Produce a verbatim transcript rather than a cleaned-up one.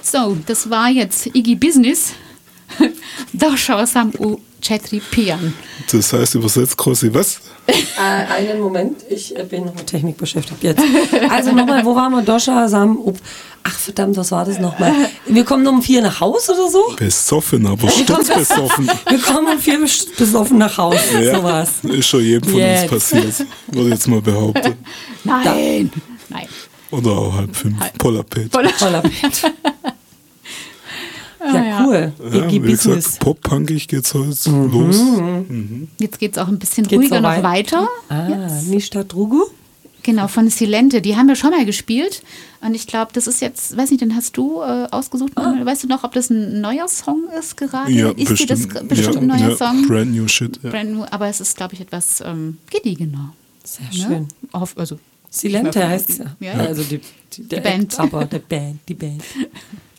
So, das war jetzt Iggy Business. Došao sam u četiri pijan. Das heißt übersetzt quasi was? Äh, einen Moment, ich äh, bin noch mit Technik beschäftigt jetzt. Also nochmal, wo waren wir? Došao sam u... Ach verdammt, was war das nochmal? Wir kommen um vier nach Haus oder so? Besoffen, aber sturzbesoffen. Wir kommen um vier besoffen nach Haus, Ja, sowas. ist schon jedem von Jetzt. uns passiert, würde ich jetzt mal behaupten. Nein. Nein. Oder auch halb fünf. Halb. Polapet. Voller Bett. Ja, ja. cool. Ja, Iggy wie Business. gesagt, pop-punkig geht's heute los. Jetzt geht es auch ein bisschen Geht's ruhiger so noch weit? weiter. Ah, Jetzt. Nishta Drugu? Genau, von Silente. Die haben wir schon mal gespielt. Und ich glaube, das ist jetzt, weiß nicht, den hast du äh, ausgesucht. Weißt du noch, ob das ein neuer Song ist gerade? Ja, ist bestimmt. dir das g- bestimmt ja, ein neuer ja, Song? Brand new shit. Ja. Brand new, aber es ist, glaube ich, etwas ähm, gediegener. Sehr Ne? schön. Auf, also, Silente Ja, heißt es. ja. Also die, die, der Die Band. Aber der Band, die Band.